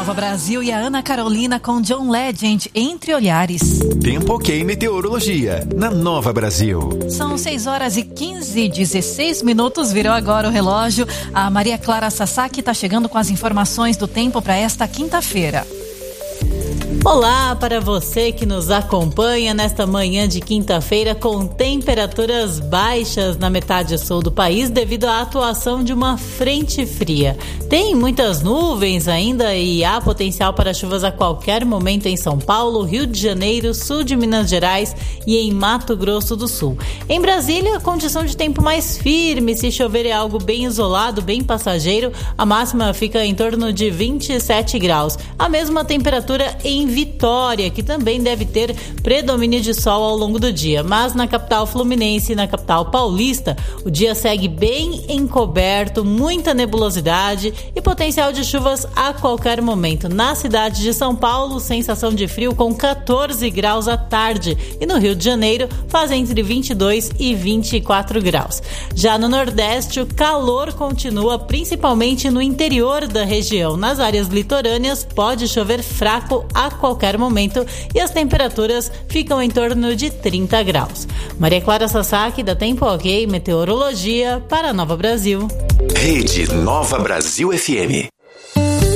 Nova Brasil e a Ana Carolina com John Legend, Entre Olhares. Tempo ok, meteorologia, na Nova Brasil. São 6h15, 16 virou agora o relógio. A Maria Clara Sasaki está chegando com as informações do tempo para esta quinta-feira. Olá para você que nos acompanha nesta manhã de quinta-feira com temperaturas baixas na metade sul do país devido à atuação de uma frente fria. Tem muitas nuvens ainda e há potencial para chuvas a qualquer momento em São Paulo, Rio de Janeiro, sul de Minas Gerais e em Mato Grosso do Sul. Em Brasília, a condição de tempo mais firme, se chover é algo bem isolado, bem passageiro, a máxima fica em torno de 27 graus. A mesma temperatura em Vitória, que também deve ter predomínio de sol ao longo do dia, mas na capital fluminense e na capital paulista, o dia segue bem encoberto, muita nebulosidade e potencial de chuvas a qualquer momento. Na cidade de São Paulo, sensação de frio com 14 graus à tarde e no Rio de Janeiro faz entre 22 e 24 graus. Já no Nordeste, o calor continua principalmente no interior da região. Nas áreas litorâneas pode chover fraco a qualquer momento e as temperaturas ficam em torno de 30 graus. Maria Clara Sasaki, da Tempo Ok, Meteorologia, para a Nova Brasil. Rede Nova Brasil FM.